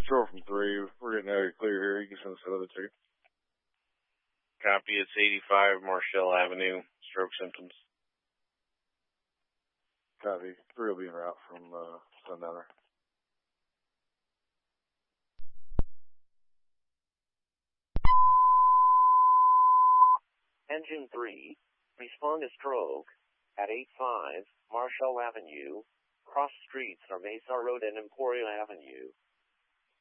Control from 3. We're getting area clear here. You can send us another ticket. Copy, it's 85 Marshall Avenue, stroke symptoms. Copy. 3 will be en route from Sundowner. Engine 3, respond to stroke at 85 Marshall Avenue, cross streets are Mesa Road and Emporia Avenue.